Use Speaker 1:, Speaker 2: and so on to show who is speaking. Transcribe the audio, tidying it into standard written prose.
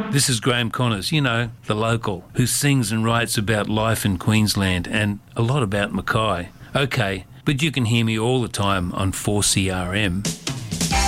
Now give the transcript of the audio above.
Speaker 1: This is Graham Connors, you know, the local, who sings and writes about life in Queensland and a lot about Mackay. Okay, but you can hear me all the time on 4CRM.